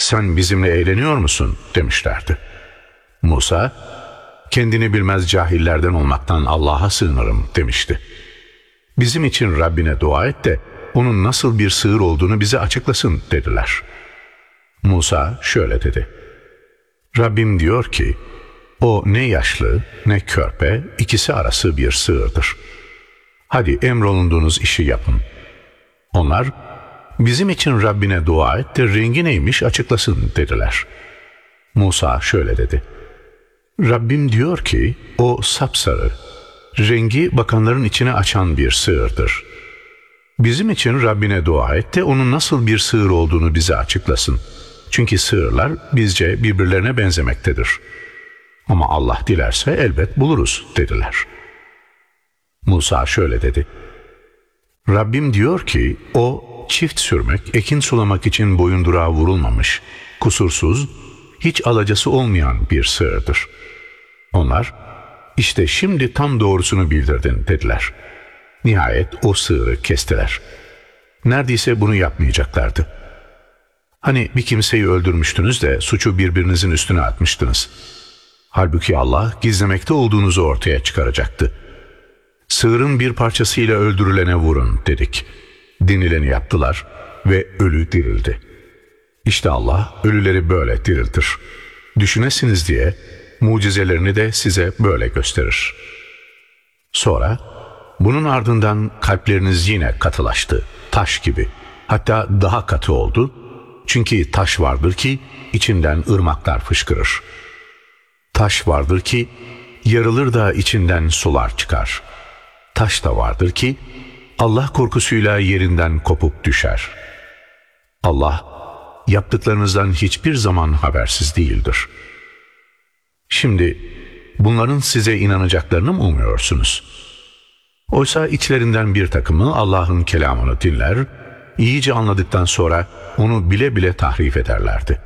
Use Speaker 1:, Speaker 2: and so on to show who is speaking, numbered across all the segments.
Speaker 1: sen bizimle eğleniyor musun demişlerdi. Musa, kendini bilmez cahillerden olmaktan Allah'a sığınırım demişti. Bizim için Rabbine dua et de onun nasıl bir sığır olduğunu bize açıklasın dediler. Musa şöyle dedi: Rabbim diyor ki, o ne yaşlı ne körpe, ikisi arası bir sığırdır. Hadi emrolunduğunuz işi yapın. Onlar, bizim için Rabbine dua et de rengi neymiş açıklasın dediler. Musa şöyle dedi: Rabbim diyor ki, o sapsarı, rengi bakanların içine açan bir sığırdır. Bizim için Rabbine dua et de onun nasıl bir sığır olduğunu bize açıklasın. Çünkü sığırlar bizce birbirlerine benzemektedir. Ama Allah dilerse elbet buluruz dediler. Musa şöyle dedi: Rabbim diyor ki, o çift sürmek, ekin sulamak için boyundurağa vurulmamış, kusursuz, hiç alacası olmayan bir sığırdır. Onlar, işte şimdi tam doğrusunu bildirdin dediler. Nihayet o sığırı kestiler. Neredeyse bunu yapmayacaklardı. Hani bir kimseyi öldürmüştünüz de suçu birbirinizin üstüne atmıştınız. Halbuki Allah gizlemekte olduğunuzu ortaya çıkaracaktı. Sığırın bir parçasıyla öldürülene vurun dedik. Denileni yaptılar ve ölü dirildi. İşte Allah ölüleri böyle diriltir. Düşünesiniz diye mucizelerini de size böyle gösterir. Sonra bunun ardından kalpleriniz yine katılaştı, taş gibi. Hatta daha katı oldu. Çünkü taş vardır ki içinden ırmaklar fışkırır. Taş vardır ki yarılır da içinden sular çıkar. Taş da vardır ki Allah korkusuyla yerinden kopup düşer. Allah yaptıklarınızdan hiçbir zaman habersiz değildir. Şimdi bunların size inanacaklarını mı umuyorsunuz? Oysa içlerinden bir takımı Allah'ın kelamını dinler, iyice anladıktan sonra onu bile bile tahrif ederlerdi.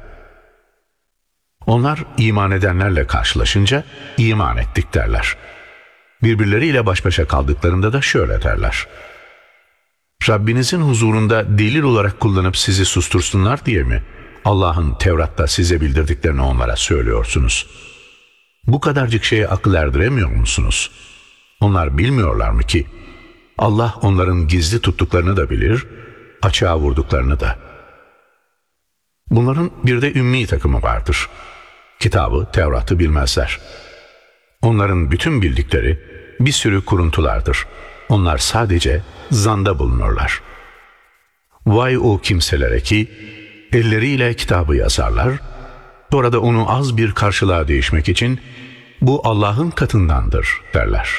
Speaker 1: Onlar iman edenlerle karşılaşınca iman ettik derler. Birbirleriyle baş başa kaldıklarında da şöyle derler: Rabbinizin huzurunda delil olarak kullanıp sizi sustursunlar diye mi Allah'ın Tevrat'ta size bildirdiklerini onlara söylüyorsunuz? Bu kadarcık şeye akıl erdiremiyor musunuz? Onlar bilmiyorlar mı ki Allah onların gizli tuttuklarını da bilir, açığa vurduklarını da. Bunların bir de ümmi takımı vardır. Kitabı, Tevrat'ı bilmezler. Onların bütün bildikleri bir sürü kuruntulardır. Onlar sadece zanda bulunurlar. Vay o kimselere ki elleriyle kitabı yazarlar, sonra da onu az bir karşılığa değişmek için bu Allah'ın katındandır derler.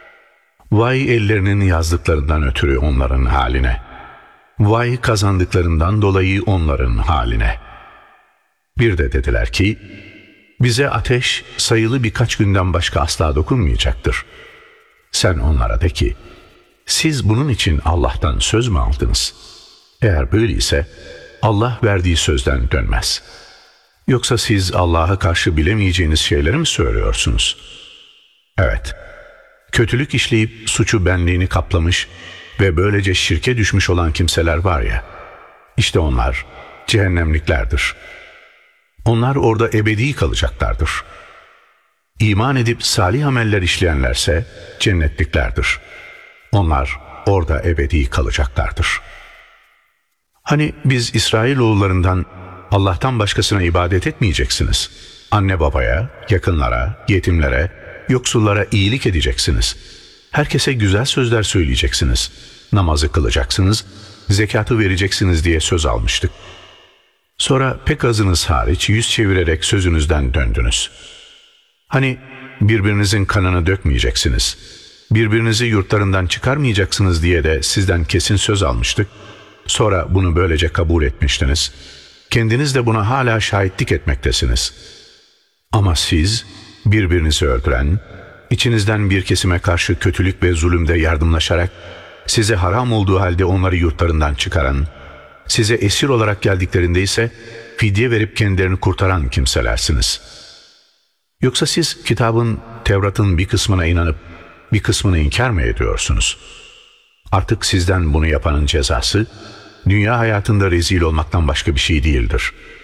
Speaker 1: Vay ellerinin yazdıklarından ötürü onların haline. Vay kazandıklarından dolayı onların haline. Bir de dediler ki, bize ateş sayılı birkaç günden başka asla dokunmayacaktır. Sen onlara de ki, siz bunun için Allah'tan söz mü aldınız? Eğer böyleyse Allah verdiği sözden dönmez. Yoksa siz Allah'a karşı bilemeyeceğiniz şeyleri mi söylüyorsunuz? Evet, kötülük işleyip suçu benliğini kaplamış ve böylece şirke düşmüş olan kimseler var ya, işte onlar cehennemliklerdir. Onlar orada ebedi kalacaklardır. İman edip salih ameller işleyenlerse cennetliklerdir. Onlar orada ebedi kalacaklardır. Hani biz İsrailoğullarından Allah'tan başkasına ibadet etmeyeceksiniz. Anne babaya, yakınlara, yetimlere, yoksullara iyilik edeceksiniz. Herkese güzel sözler söyleyeceksiniz. Namazı kılacaksınız, zekatı vereceksiniz diye söz almıştık. Sonra pek azınız hariç yüz çevirerek sözünüzden döndünüz. Hani birbirinizin kanını dökmeyeceksiniz, birbirinizi yurtlarından çıkarmayacaksınız diye de sizden kesin söz almıştık. Sonra bunu böylece kabul etmiştiniz. Kendiniz de buna hala şahitlik etmektesiniz. Ama siz birbirinizi öldüren, içinizden bir kesime karşı kötülük ve zulümde yardımlaşarak, size haram olduğu halde onları yurtlarından çıkaran, size esir olarak geldiklerinde ise fidye verip kendilerini kurtaran kimselersiniz. Yoksa siz kitabın, Tevrat'ın bir kısmına inanıp bir kısmını inkar mı ediyorsunuz? Artık sizden bunu yapanın cezası, dünya hayatında rezil olmaktan başka bir şey değildir.